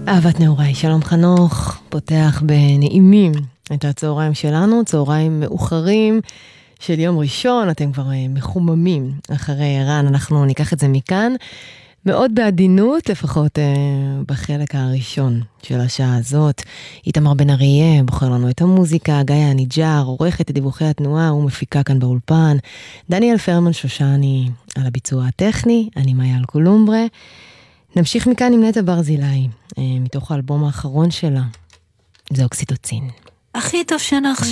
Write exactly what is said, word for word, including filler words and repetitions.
אהבת נעוריי, שלום חנוך, פותח בנעימים את הצהריים שלנו, צהריים מאוחרים של יום ראשון, אתם כבר מחוממים אחרי ערן, אנחנו ניקח את זה מכאן, מאוד בעדינות, לפחות אה, בחלק הראשון של השעה הזאת. איתמר בן אריה בוחר לנו את המוזיקה, גיא הניג'ר, עורכת את דיווחי התנועה ומפיקה כאן באולפן, דניאל פרמן שושני על הביצוע הטכני, אני מאיה אלקולומברה. נמשיך מכאן עם נטע ברזילי, מתוך האלבום האחרון שלה, זה אוקסיטוצין. הכי טוב שאנחנו